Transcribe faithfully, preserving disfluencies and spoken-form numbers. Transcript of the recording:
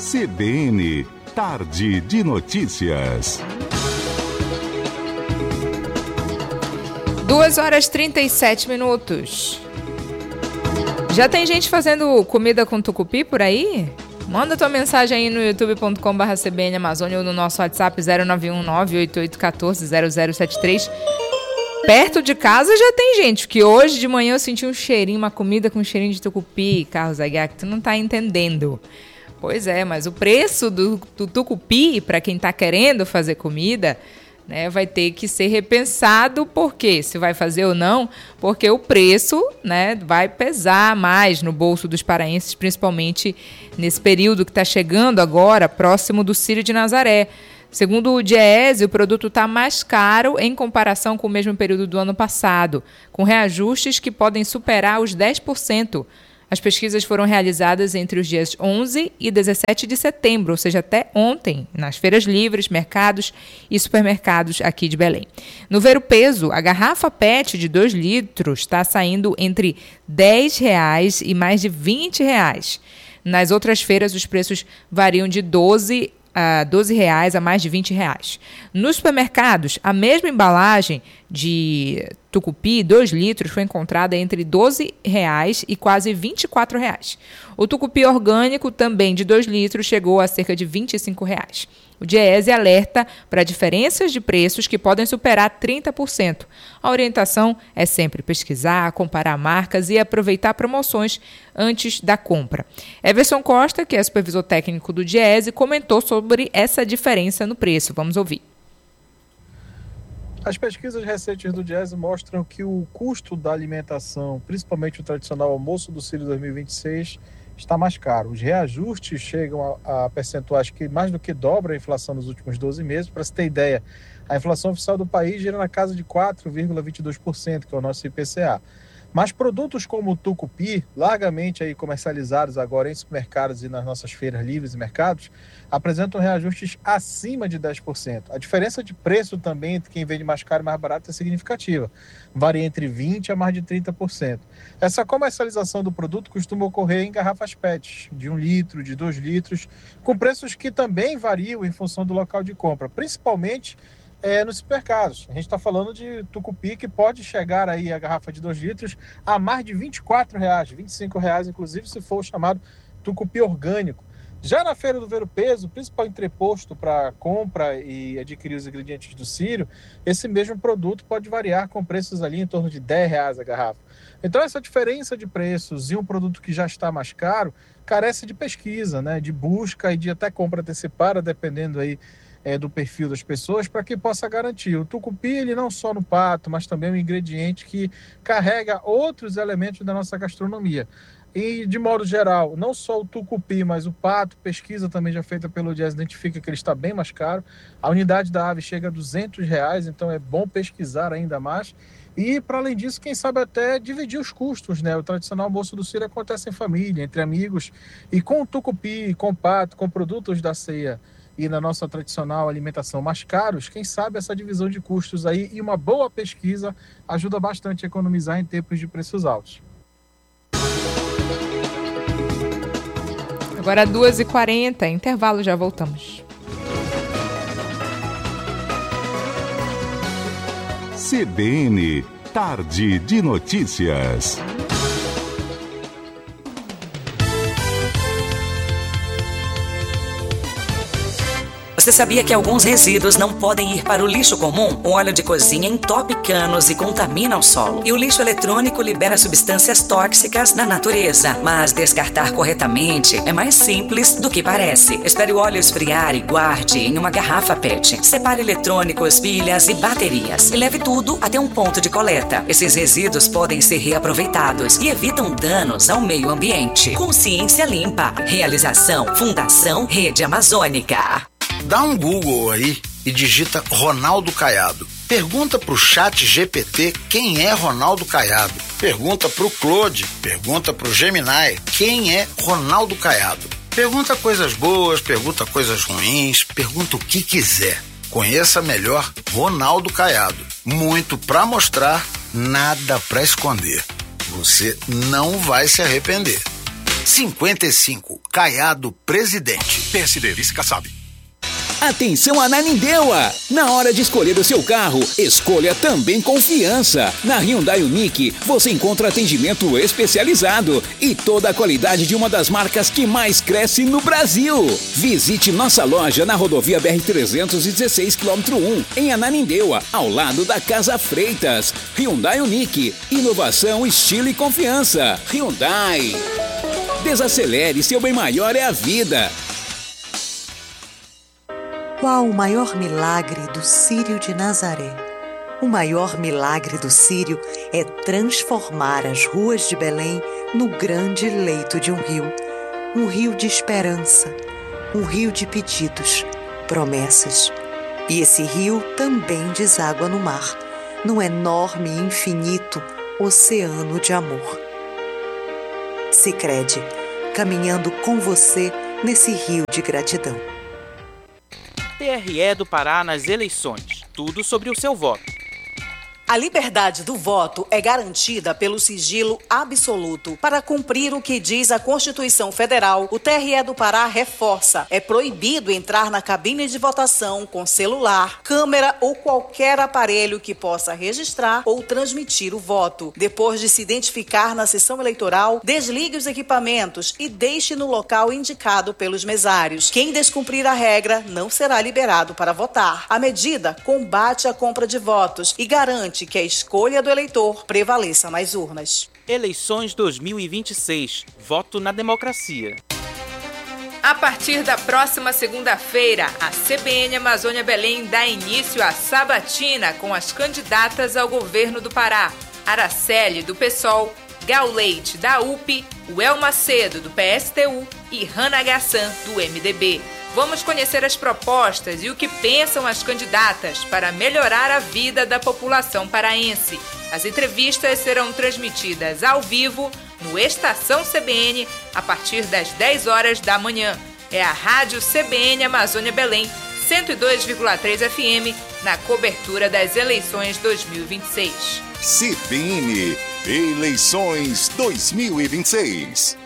C B N, Tarde de Notícias. duas horas e trinta e sete minutos. Já tem gente fazendo comida com tucupi por aí? Manda tua mensagem aí no youtube ponto com barra C B N Amazônia ou no nosso WhatsApp zero nove um nove oito oito um quatro zero zero sete três. Perto de casa já tem gente, que hoje de manhã eu senti um cheirinho, uma comida com cheirinho de tucupi. Carlos Aguiar, que tu não tá entendendo. Pois é, mas o preço do, do tucupi, para quem tá querendo fazer comida, né, vai ter que ser repensado. Por quê? Se vai fazer ou não, porque o preço, né, vai pesar mais no bolso dos paraenses, principalmente nesse período que está chegando agora, próximo do Círio de Nazaré. Segundo o Diese, o produto está mais caro em comparação com o mesmo período do ano passado, com reajustes que podem superar os dez por cento. As pesquisas foram realizadas entre os dias onze e dezessete de setembro, ou seja, até ontem, nas feiras livres, mercados e supermercados aqui de Belém. No Ver o Peso, a garrafa P E T de dois litros está saindo entre dez reais e mais de vinte reais. Nas outras feiras, os preços variam de doze a doze reais a mais de vinte reais. Nos supermercados, a mesma embalagem de tucupi, dois litros, foi encontrada entre doze reais e quase vinte e quatro reais. O tucupi orgânico, também de dois litros, chegou a cerca de vinte e cinco reais. O Diese alerta para diferenças de preços que podem superar trinta por cento. A orientação é sempre pesquisar, comparar marcas e aproveitar promoções antes da compra. Everson Costa, que é supervisor técnico do Diese, comentou sobre essa diferença no preço. Vamos ouvir. As pesquisas recentes do Diese mostram que o custo da alimentação, principalmente o tradicional almoço do Círio dois mil e vinte e seis, está mais caro. Os reajustes chegam a, a percentuais que mais do que dobram a inflação nos últimos doze meses. Para se ter ideia, a inflação oficial do país gira na casa de quatro vírgula vinte e dois por cento, que é o nosso I P C A. Mas produtos como o tucupi, largamente aí comercializados agora em supermercados e nas nossas feiras livres e mercados, apresentam reajustes acima de dez por cento. A diferença de preço também entre quem vende mais caro e mais barato é significativa. Varia entre vinte por cento a mais de trinta por cento. Essa comercialização do produto costuma ocorrer em garrafas P E T, de um litro, de dois litros, com preços que também variam em função do local de compra, principalmente É, nos supermercados. A gente está falando de tucupi que pode chegar aí a garrafa de dois litros a mais de vinte e quatro reais, vinte e cinco reais, inclusive se for o chamado tucupi orgânico. Já na Feira do Ver o Peso, principal entreposto para compra e adquirir os ingredientes do Círio, esse mesmo produto pode variar com preços ali em torno de dez reais a garrafa. Então essa diferença de preços e um produto que já está mais caro carece de pesquisa, né, de busca e de até compra antecipada, dependendo aí É, do perfil das pessoas, para que possa garantir. O tucupi, ele não só no pato, mas também é um ingrediente que carrega outros elementos da nossa gastronomia. E, de modo geral, não só o tucupi, mas o pato, pesquisa também já feita pelo Diese, identifica que ele está bem mais caro. A unidade da ave chega a duzentos reais, então é bom pesquisar ainda mais. E, para além disso, quem sabe até dividir os custos, né? O tradicional almoço do Círio acontece em família, entre amigos, e com o tucupi, com o pato, com produtos da ceia e na nossa tradicional alimentação mais caros, quem sabe essa divisão de custos aí e uma boa pesquisa ajuda bastante a economizar em tempos de preços altos. Agora duas e quarenta, intervalo, já voltamos. C B N, Tarde de Notícias. Você sabia que alguns resíduos não podem ir para o lixo comum? O óleo de cozinha entope canos e contamina o solo. E o lixo eletrônico libera substâncias tóxicas na natureza. Mas descartar corretamente é mais simples do que parece. Espere o óleo esfriar e guarde em uma garrafa P E T. Separe eletrônicos, pilhas e baterias. E leve tudo até um ponto de coleta. Esses resíduos podem ser reaproveitados e evitam danos ao meio ambiente. Consciência Limpa. Realização Fundação Rede Amazônica. Dá um Google aí e digita Ronaldo Caiado. Pergunta pro chat G P T quem é Ronaldo Caiado. Pergunta pro Claude, pergunta pro Gemini quem é Ronaldo Caiado. Pergunta coisas boas, pergunta coisas ruins, pergunta o que quiser. Conheça melhor Ronaldo Caiado. Muito pra mostrar, nada pra esconder. Você não vai se arrepender. cinquenta e cinco, Caiado Presidente. P S D, vice-Kassab. Atenção Ananindeua! Na hora de escolher o seu carro, escolha também confiança. Na Hyundai Unique, você encontra atendimento especializado e toda a qualidade de uma das marcas que mais cresce no Brasil. Visite nossa loja na rodovia B R trezentos e dezesseis, quilômetro um, em Ananindeua, ao lado da Casa Freitas. Hyundai Unique, inovação, estilo e confiança. Hyundai. Desacelere, seu bem maior é a vida. Qual o maior milagre do Círio de Nazaré? O maior milagre do Círio é transformar as ruas de Belém no grande leito de um rio. Um rio de esperança, um rio de pedidos, promessas. E esse rio também deságua no mar, num enorme e infinito oceano de amor. Sicredi, caminhando com você nesse rio de gratidão. T R E do Pará nas eleições. Tudo sobre o seu voto. A liberdade do voto é garantida pelo sigilo absoluto. Para cumprir o que diz a Constituição Federal, o T R E do Pará reforça: é proibido entrar na cabine de votação com celular, câmera ou qualquer aparelho que possa registrar ou transmitir o voto. Depois de se identificar na sessão eleitoral, desligue os equipamentos e deixe no local indicado pelos mesários. Quem descumprir a regra não será liberado para votar. A medida combate a compra de votos e garante que a escolha do eleitor prevaleça nas urnas. Eleições dois mil e vinte e seis. Voto na democracia. A partir da próxima segunda-feira, a C B N Amazônia Belém dá início à sabatina com as candidatas ao governo do Pará: Araceli, do PSOL, Gal Leite, da U P, Uel Macedo, do P S T U e Rana Gassan, do M D B. Vamos conhecer as propostas e o que pensam as candidatas para melhorar a vida da população paraense. As entrevistas serão transmitidas ao vivo no Estação C B N a partir das dez horas da manhã. É a Rádio C B N Amazônia Belém, cento e dois vírgula três F M, na cobertura das eleições dois mil e vinte e seis. C B N, eleições dois mil e vinte e seis.